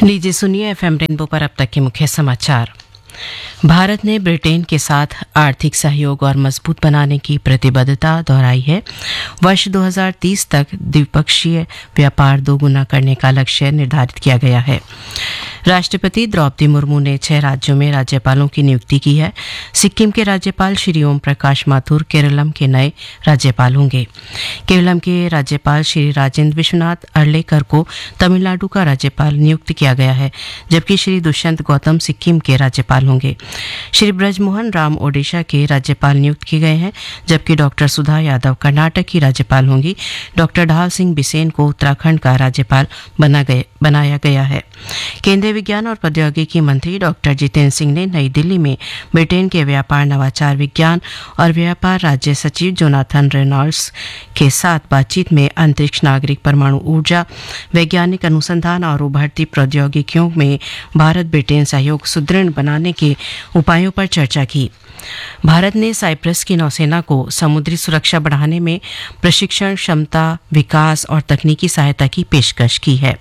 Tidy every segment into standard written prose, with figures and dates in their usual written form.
लीजिए सुनिए FM rainbow पर अब तक के मुख्य समाचार। भारत ने ब्रिटेन के साथ आर्थिक सहयोग और मजबूत बनाने की प्रतिबद्धता दोहराई है। वर्ष 2030 तक द्विपक्षीय व्यापार दोगुना करने का लक्ष्य निर्धारित किया गया है। राष्ट्रपति द्रौपदी मुर्मू ने 6 राज्यों में राज्यपालों की नियुक्ति की है। सिक्किम के राज्यपाल श्री ओम प्रकाश माथुर केरलम के नए राज्यपाल होंगे। केरलम के राज्यपाल श्री राजेंद्र विश्वनाथ अर्लेकर को तमिलनाडु का राज्यपाल नियुक्त किया गया है, जबकि श्री दुष्यंत गौतम सिक्किम के राज्यपाल होंगे। श्री ब्रजमोहन राम ओडिशा के राज्यपाल नियुक्त किए गए हैं, जबकि डॉक्टर सुधा यादव कर्नाटक की राज्यपाल होंगी। डॉक्टर ढाल सिंह बिसेन को उत्तराखंड का राज्यपाल बनाया गया है। केंद्रीय विज्ञान और प्रौद्योगिकी मंत्री डॉक्टर जितेंद्र सिंह ने नई दिल्ली में ब्रिटेन के व्यापार, नवाचार, विज्ञान और व्यापार राज्य सचिव जोनाथन रेनॉल्ड्स के साथ बातचीत में अंतरिक्ष, नागरिक, परमाणु ऊर्जा, वैज्ञानिक अनुसंधान और उभरती प्रौद्योगिकियों में भारत ब्रिटेन सहयोग सुदृढ़ बनाने के उपायों पर चर्चा की। भारत ने साइप्रस की नौसेना को समुद्री सुरक्षा बढ़ाने में प्रशिक्षण, क्षमता विकास और तकनीकी सहायता की पेशकश की है।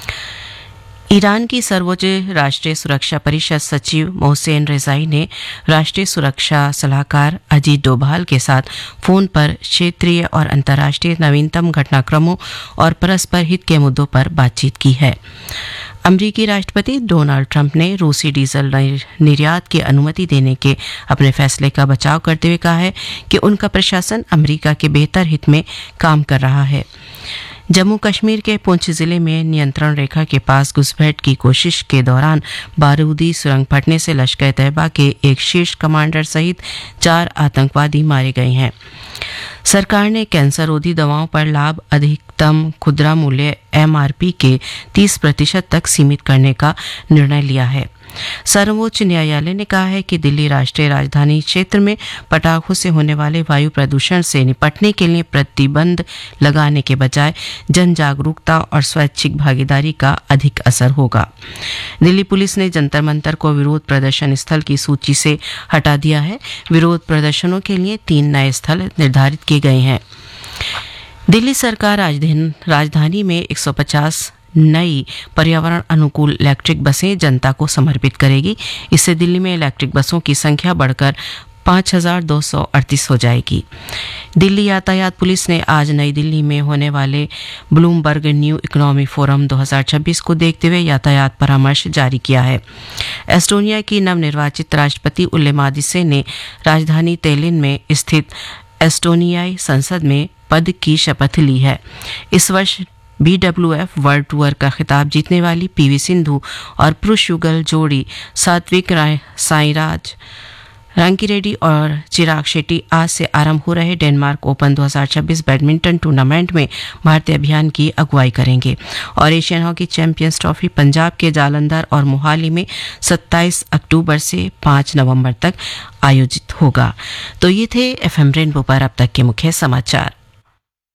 ईरान की सर्वोच्च राष्ट्रीय सुरक्षा परिषद सचिव मोहसेन रेजाई ने राष्ट्रीय सुरक्षा सलाहकार अजीत डोभाल के साथ फोन पर क्षेत्रीय और अंतर्राष्ट्रीय नवीनतम घटनाक्रमों और परस्पर हित के मुद्दों पर बातचीत की है। अमेरिकी राष्ट्रपति डोनाल्ड ट्रंप ने रूसी डीजल निर्यात की अनुमति देने के अपने फैसले का बचाव करते हुए कहा है कि उनका प्रशासन अमेरिका के बेहतर हित में काम कर रहा है। जम्मू कश्मीर के पुंछ जिले में नियंत्रण रेखा के पास घुसपैठ की कोशिश के दौरान बारूदी सुरंग फटने से लश्कर तैयबा के एक शीर्ष कमांडर सहित 4 आतंकवादी मारे गए हैं। सरकार ने कैंसर रोधी दवाओं पर लाभ अधिकतम खुदरा मूल्य MRP के 30% तक सीमित करने का निर्णय लिया है। सर्वोच्च न्यायालय ने कहा है कि दिल्ली राष्ट्रीय राजधानी क्षेत्र में पटाखों से होने वाले वायु प्रदूषण से निपटने के लिए प्रतिबंध लगाने के बजाय जन जागरूकता और स्वैच्छिक भागीदारी का अधिक असर होगा। दिल्ली पुलिस ने जंतर मंतर को विरोध प्रदर्शन स्थल की सूची से हटा दिया है। विरोध प्रदर्शनों के लिए 3 नए स्थल निर्धारित किए गए हैं। दिल्ली सरकार राजधानी में 150 नई पर्यावरण अनुकूल इलेक्ट्रिक बसें जनता को समर्पित करेगी। इससे दिल्ली में इलेक्ट्रिक बसों की संख्या बढ़कर 5238 हो जाएगी। दिल्ली यातायात पुलिस ने आज नई दिल्ली में होने वाले ब्लूमबर्ग न्यू इकोनॉमी फोरम 2026 को देखते हुए यातायात परामर्श जारी किया है। एस्टोनिया की नवनिर्वाचित राष्ट्रपति उल्लेमादिसे ने राजधानी तेलिन में स्थित एस्टोनियाई संसद में पद की शपथ ली है। इस वर्ष BWF वर्ल्ड टूर का खिताब जीतने वाली PV सिंधु और पुरुष युगल जोड़ी सात्विक साईराज रांकिरेड्डी और चिराग शेट्टी आज से आरंभ हो रहे डेनमार्क ओपन 2026 बैडमिंटन टूर्नामेंट में भारतीय अभियान की अगुवाई करेंगे। और Asian hockey champions trophy Punjab के जालंधर और मोहाली में 27 अक्टूबर से 5 नवंबर तक आयोजित होगा। तो ये थे FM रेनबो पर अब तक के मुख्य समाचार।